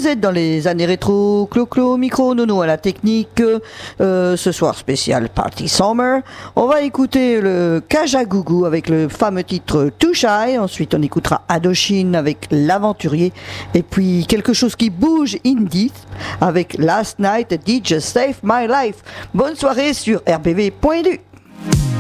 vous êtes dans les années rétro, Clo-Clo au micro, Nono à la technique. Ce soir spécial Party Summer. On va écouter le Kajagougou avec le fameux titre Too Shy. Ensuite, on écoutera Adochine avec L'Aventurier. Et puis, quelque chose qui bouge indie avec Last Night DJ Save My Life. Bonne soirée sur rbv.lu.